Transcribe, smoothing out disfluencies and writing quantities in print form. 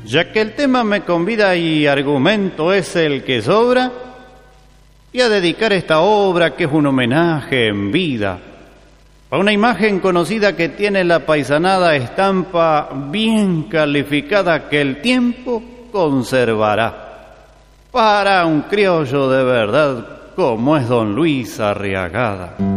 Ya que el tema me convida y argumento es el que sobra, y a dedicar esta obra que es un homenaje en vida a una imagen conocida que tiene la paisanada estampa bien calificada que el tiempo conservará para un criollo de verdad como es don Luis Arriagada.